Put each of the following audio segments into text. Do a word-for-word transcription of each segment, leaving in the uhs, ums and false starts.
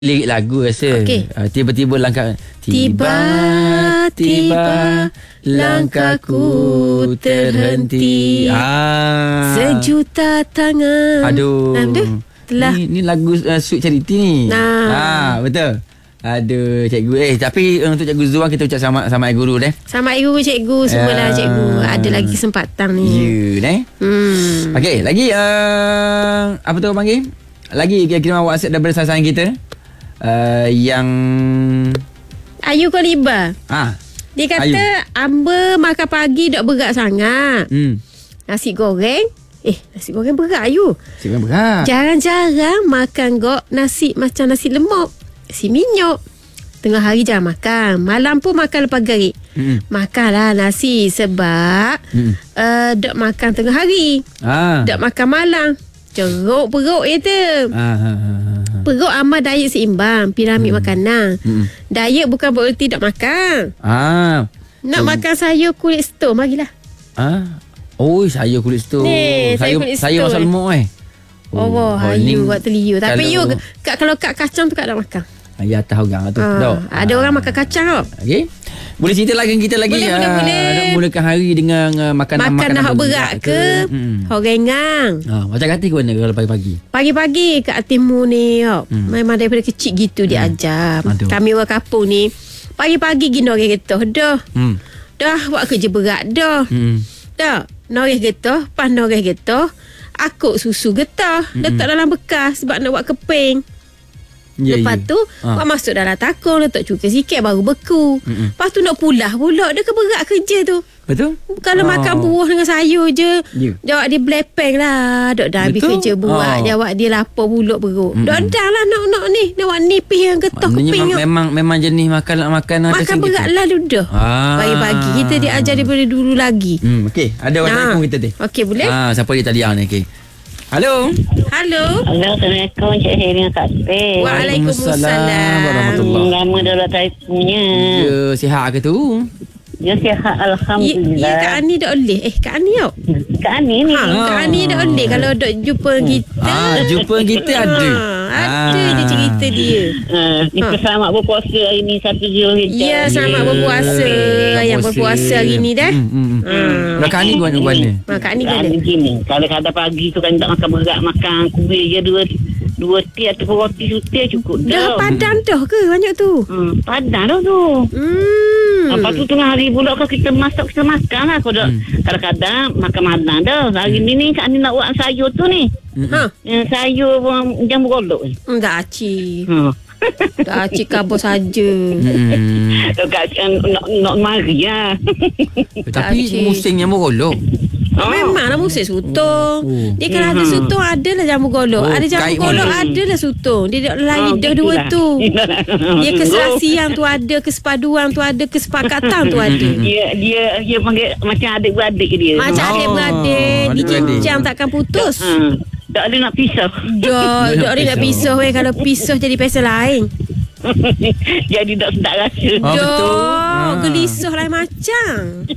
lirik lagu rasa. Okay. Uh, tiba-tiba langkah Tiba-tiba langkahku terhenti. Ah. Sejuta tangan. Aduh. Aduh. Telah. Ni, ni lagu uh, Sweet Charity ni. Nah. Ah, betul. Aduh, cikgu. Eh, tapi uh, untuk cikgu Zuan kita ucap selamat sama guru deh. Selamat guru cikgu semualah Ah. cikgu. Ada lagi kesempatan ni. Ya, deh. Hmm. Okey, lagi uh, apa tu orang panggil? Lagi kira-kira WhatsApp daripada sasaran kita. Uh, yang Ayu Koliba. ah Dia kata Ayu. Amba makan pagi dok berat sangat. hmm Nasi goreng. Eh, nasi goreng berat Ayu. siapa berat? Jarang-jarang makan gok nasi macam nasi lemak, nasi minyak. Tengah hari jangan makan. Malam pun makan lepas gerik. Hmm. Makanlah nasi sebab Hmm. uh, dok makan tengah hari. Ah. Dok makan malam. Ceruk perut itu. Ah, ah, ah, ah. Perut amal diet seimbang, piramid Hmm. makanan. Hmm. Diet bukan bererti dok makan. Ah. Nak So, makan sayur kulit stom bagilah. Ah. Oh, saya kulit tu. Ni, saya saya kulit saya stone. masuk lemak eh. Oh, oh Ayu buat terliu. Tapi you kalau- kat, kalau kat kacang tu kat nak makan. Ya, tahu orang tu. Ah, Dok. ada orang makan kacang tau. Okey. Boleh cerita lagi kita lagi. Boleh, boleh, ah, boleh. Nak mulakan hari dengan uh, makanan Makan makanan nak berat ke? Hmm. Horengang. Ah, macam kata ke mana kalau pagi-pagi? Pagi-pagi kat Timur ni tau. Hmm. Memang daripada kecil gitu dia ajar. Aduh. Kami orang kampung ni pagi-pagi gini orang getah dah. Hmm. Dah buat kerja berat dah. Hmm. Dah. Noreh getah, pas noreh getah, akuk susu getah, letak dalam bekas sebab nak buat keping. Ya, Lepas ya. tu Ah. buat masuk dalam takung, letak cuka sikit baru beku. Mm-mm. Lepas tu nak pulah pula. Dia keberat kerja tu. Betul? Kalau Oh. makan buah dengan sayur je, Ya. jawab dia blepeng lah. Dok dah habis Betul? kerja buat. Oh. Jawab dia lapar bulut perut. Mm-mm. Dok dah lah nak-nak ni. Nak buat nipis yang getah Maknanya keping. mem- memang memang jenis makan nak makan atas Makan yang berat kita. lah ludah. Ah. Pagi-pagi. Kita dia ajar daripada dulu lagi. Hmm, okey. Ada orang Nah. telefon kita tadi. Okey, boleh? Ah, siapa dia talian ni? Okey. Halo. Halo. Halo, Assalamualaikum Cik Heri dengan Kak Spek. Waalaikumsalam. warahmatullahi. Hmm, lama dah dah telefonnya. Ya, sihat ke tu? Ya sihat, Ya, Alhamdulillah. ya Kak Ani dah oleh. Eh, Kak Ani tau. Kak Ani ni. Ha, Kak Ani dah oleh. Kalau dok jumpa kita. Ah, jumpa kita ada. Ha, ada je cerita dia. Uh, kita Ha. selamat berpuasa hari ni satu Zulhijjah. Ya, selamat berpuasa. Yang berpuasa hari ni dah. Hmm, hmm, hmm. Hmm. Dah Kak Ani ke mana? Ha, Kak Ani Kak kena. Ani gini. Kalau kadang pagi tu kan tak makan berat, makan kuih je dua dua ti ataupun roti sutir cukup Dah dah. padan dah ke banyak tu? Hmm, padan dah tu. Hmm. Lepas tu tengah hari pula kalau kita masak, kita makan lah. Kalau Hmm. kadang-kadang makan malam dah. Hari ni ni Kak Ani nak buat sayur tu ni. Ha. Yang sayur um, jambu golok ni. Hmm, dah aci. Ha. Dah aci kabur saja. Hmm. Dekat kan nak nak mari lah. Tapi Cik. musim yang berolok. Oh. Memanglah musim sutong. Oh. Dia kalau ada sutong adalah jambu golok. Oh, Ada jambu kait golok mana? adalah sutong. Dia dah Oh, lidah dua gitulah. tu. Dia keserasian tu ada, kesepaduan tu ada, kesepakatan tu ada. Dia dia dia panggil macam adik-beradik dia. Macam Oh, adik-beradik adik-beradik. dicincang takkan putus. Ha. Tak ada nak pisah. Dah, dah ada nak pisah weh. Kalau pisah jadi pasal lain. Jadi tak sedap rasa. Ah, betul. Dah, Ah. gelisah lain macam.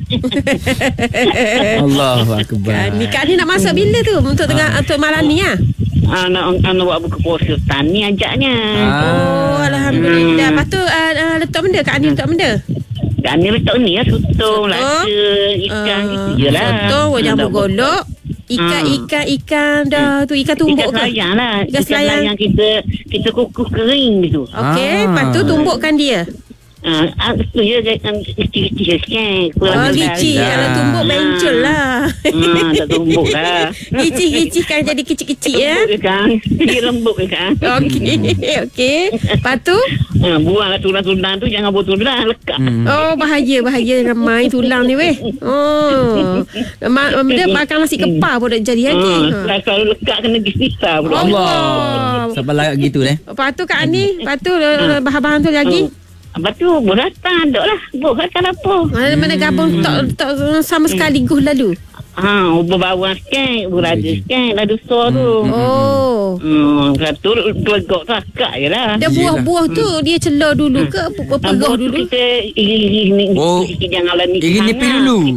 Allahu akbar. Kan, ni Kak ni nak masak bila tu? Untuk tengah untuk malam ni ah. Ha, nak, nak buat buka puasa tani ajaknya. Ah. Oh, alhamdulillah. Lepas tu uh, uh, letak benda Kak ni letak benda. Dan ni letak ni ya, sutong, Sotong. lada, ikan Ah, gitu je lah. Sotong, Ha, jambu tak buat- golok, ikan Hmm. ikan ikan dah tu ikan tumbuk Ikan ke? selayang lah. Ikan selayang. yang kita kita kukus kering gitu. Okey, Ah. lepas tu tumbukkan dia. Ha, ah, tu je kan kecil-kecil sikit. Oh, Kurang gicik. dah. Kalau tumbuk bencul lah. Ha, tak tumbuk lah. Gicik-gicik kan jadi kecil-kecil ya. Lembut ke kan? Dia lembut ke kan? Okey, okey. Lepas tu, Ha, buanglah tulang-tulang tu, jangan buang tulang, lekat. Hmm. oh bahaya, bahaya ramai tulang ni weh. Oh. Ma- dia makan nasi kepal pun dah jadi lagi. Ha, kalau lekat kena gisita pula. Allah. Allah. Sampai layak gitu deh. Lepas tu Kak Ani, lepas tu uh, bahan-bahan tu lagi. Lepas tu, buah datang, tak lah. Buah datang apa? Mana mana gabung tak tak sama sekaligus lalu. Ha, ubah bawang sikit, ubah lada Okey. sikit, lada so tu. Oh. Hmm, satu telegak takak je lah. Dia buah-buah tu dia celah dulu ke Ha, perah buah tu dulu? kita iri-iri ni, Oh, sikit jangan lah ni. iri nipis dulu. Ha,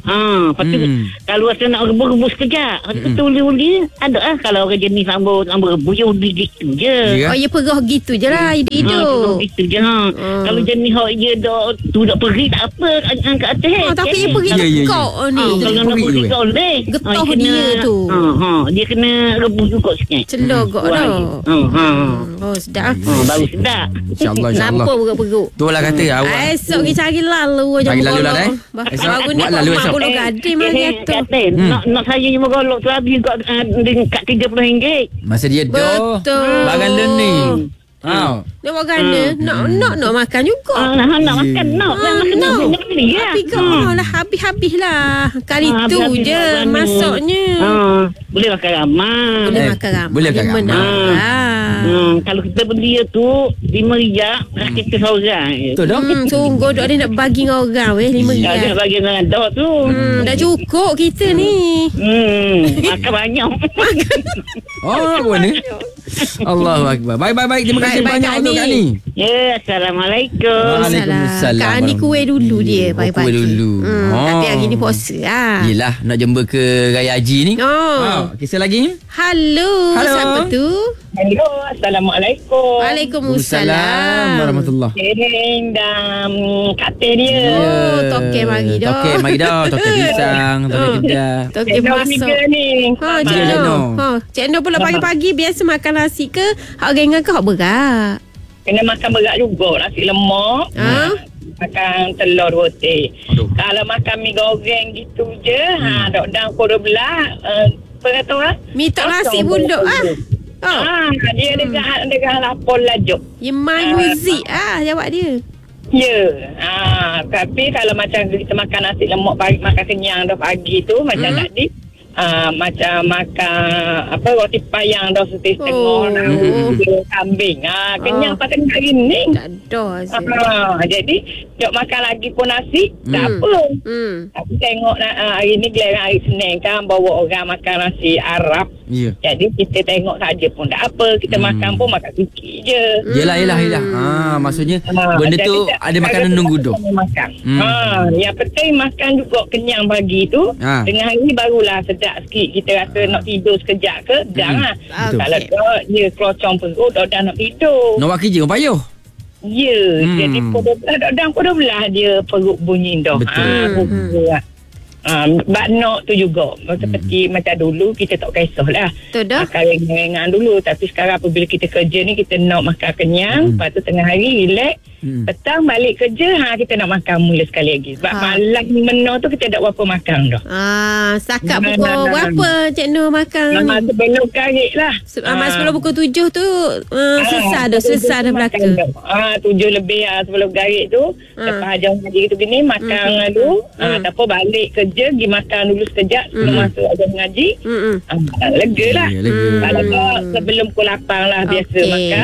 Ha, lepas tu Hmm. kalau rasa nak rebus-rebus kejap. Lepas tu uli-uli ada lah. Kalau orang jenis sambal sambal rebus je uli gitu je. Ya. Oh, ya perah gitu je lah. Ha, Hidup-hidup. itu je ha. Hmm. Kalau jenis hok je dah tu dah pergi tak apa angkat atas. Oh, tapi dia pergi Ya, ya, ya. tekak ni. Ha, kalau Dia nak pergi pergi tu, tak boleh. Getah Ha, kena- dia tu. Ha, ha, dia kena rebus juga sikit. Celogok Wah, dah. Ha, ha. Oh, sedap. Ha, baru sedap. InsyaAllah, insyaAllah. Nampak perut-perut. Tu lah kata awak. Esok kita cari lalu je. Cari lalu lah, eh? Baru Esok ni buat lalu mak esok. bulu gading mah Eh, jatuh. Katin, Hmm. nak nak saya je menggolok tu habis kat uh, dekat tiga puluh ringgit. Masa dia dah Betul. barang learning. Ha. Nak buat gana? Nak nak nak makan juga. Ah, nak nak makan, nak Ah, nak makan, nak. nak nak beli ya. Habis kau oh, lah habis-habis lah. Kali Ah, tu habis-habis je nak gana. masuknya. Ah, boleh makan ramai. Boleh Eh, makan ramai. boleh makan Dia ramai. menang Ah. lah. Hmm, kalau kita beli tu lima ringgit, hmm. kita seorang. Betul dah. Hmm, sungguh dok dia nak bagi dengan orang weh lima Tak ada ringgit. bagi dengan dok tu. Hmm, dah cukup kita ni. Hmm, makan banyak. Oh, apa ni? Allahu Akbar. Baik, baik, baik. Terima kasih Baik, baik, banyak Kak untuk Ani. Kak Ani. Ya, Assalamualaikum. Waalaikumsalam. Kak Ani kuih dulu dia Oh, pagi-pagi. kuih dulu. Hmm, Oh. Tapi hari ni puasa lah. Yelah, nak jumpa ke Raya Haji ni. Oh. Ha, kisah lagi? Halo. Halo. Siapa tu? Hello, Assalamualaikum. Waalaikumsalam. Warahmatullahi. Kering dan katil dia. Oh, toke mari dah. Toke mari dah. Toke pisang, toke Oh. kedah. Toke Cendol masuk. tiga ni. Ha, Tiga Cik Cendol. Nur. Ha, Cik Nur pula pagi-pagi biasa makan nasi ke? Hak gengan ke hak berat? Kena makan berat juga. Nasi lemak. Ha? Makan telur roti. Aduh. Kalau makan mi goreng gitu je. Hmm. Ha, dok dan pukul dua belas. Uh, apa kata orang? Mi tok nasi bunduk ah. Oh. Ah, dia hmm. dengan dengan lapor lajuk. Ya mai muzik ah jawab dia. Ya. Ah, tapi kalau macam kita makan nasi lemak pagi, makan kenyang dah pagi tu macam Hmm. tadi. Ah, macam makan apa roti payang dah setengah Oh. setengah kambing. Ah, kenyang Oh. pakai hari ni. Tak ada je. Ah, jadi dok makan lagi pun nasi, Hmm. tak apa. Hmm. Tapi tengok uh, hari ni giliran hari Senin kan bawa orang makan nasi Arab. Ya. Jadi kita tengok saja pun tak apa. Kita Hmm. makan pun makan sikit je. Yelah, yelah, yelah. Ha, maksudnya Ah, benda jadi tu tak- ada makanan nunggu tu. Makan. Hmm. Ha, yang penting makan juga kenyang pagi tu. Ah. Tengah hari barulah sedap sikit. Kita rasa nak tidur sekejap ke, dah Hmm. lah. Betul. Kalau tak, dia kelocong perut, dah, dah nak tidur. Nak buat kerja pun payuh. Ya, Hmm. jadi pukul dua belas, dah pukul dua belas dia perut bunyi dah. Betul. Ah, Hmm. hmm. Ah, bak nok tu juga. Seperti macam dulu kita tak kisah lah. Betul dah. Makan ringan-ringan dulu. Tapi sekarang apabila kita kerja ni, kita nak makan kenyang. Hmm. Lepas tu tengah hari relax. Hmm. Petang balik kerja, ha, kita nak makan mula sekali lagi. Sebab Ha. malam menor tu kita tak berapa makan dah. Ah, setakat Nah, pukul nah, nah. berapa Cik Nur makan Nama ni? sebelum karik lah. Se- ah, sebelum pukul tujuh tu uh, selesai dah, selesai dah belaka. Ah, tujuh lebih ah, sebelum garik tu. Ah. Lepas jam ngaji gitu gini, makan Hmm. dulu. Hmm. Ah, tak apa balik kerja, pergi makan dulu sekejap sebelum Hmm. masuk jam ngaji. Hmm. Ah, lega lah. Ya, lega. Hmm. Kalau tak, sebelum pukul lapan lah biasa Okey. makan.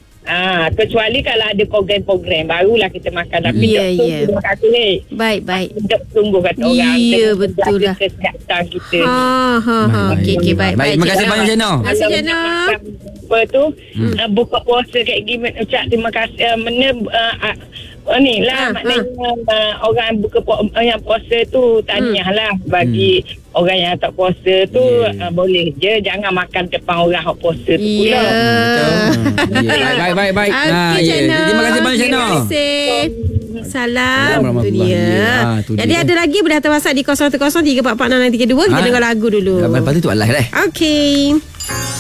Ah, kecuali kalau ada program-program barulah kita makan. Tapi Ya, doktor ya. sudah kata ni. Baik, baik. Dok tunggu kata orang. Ya, Tengok betul jaga lah. kesihatan kita. Ha ha ha. Baik, Okey okey baik. Baik, terima Cik kasih Nur. banyak, Cik Nur. Terima kasih Cik Kalau Nur. makan apa tu hmm. uh, buka puasa kayak gini ucap terima kasih uh, mana uh, uh, uh, ni lah Ha, maknanya uh, orang buka pu- uh, yang puasa tu tahniah Hmm. lah bagi orang yang tak puasa tu Yeah. uh, boleh je jangan makan depan orang hak puasa tu Ya. pula. Betul. Ya, baik, baik, baik, baik. Okey, Ah, Cik ya. Nur. Terima kasih banyak, Cik Terima Nur. kasih. Salam. Salam Tu warahmatullahi. dia. Ah, tu Jadi dia. ada lagi boleh hantar WhatsApp di kosong satu kosong tiga empat empat enam enam tiga dua. Kita Ah. dengar lagu dulu. Lepas tu tu Allah eh. Okey.